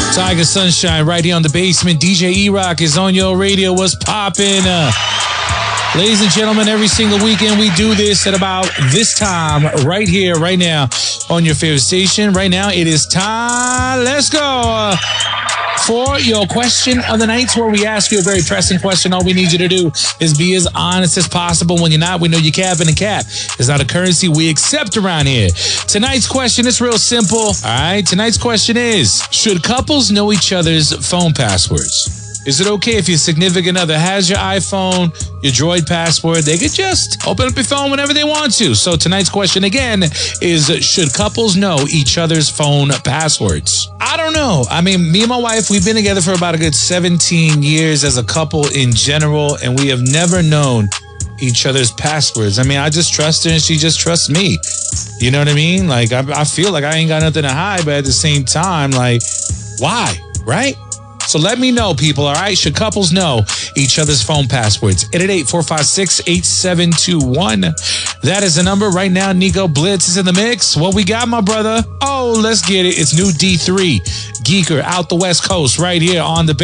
Tiger Sunshine right here on the basement. DJ E-Rock is on your radio. What's poppin'? Ladies and gentlemen, every single weekend we do this at about this time right here, right now on your favorite station. Right now it is time. Let's go. For your question of the night, where we ask you a very pressing question. All we need you to do is be as honest as possible. When you're not, we know you're capping, and cap is not a currency we accept around here. Tonight's question is real simple. All right. Tonight's question is, should couples know each other's phone passwords? Is it okay if your significant other has your iPhone, your Droid password? They could just open up your phone whenever they want to. So tonight's question again is, should couples know each other's phone passwords? I don't know. I mean, me and my wife, we've been together for about a good 17 years as a couple in general, and we have never known each other's passwords. I mean, I just trust her and she just trusts me. You know what I mean? Like, I feel like I ain't got nothing to hide, but at the same time, like, why? Right? So let me know, people, all right? Should couples know each other's phone passwords? 888-456-8721. That is the number. Right now, Nico Blitz is in the mix. What we got, my brother? Oh, let's get it. It's new D3 Geeker out the West Coast right here on the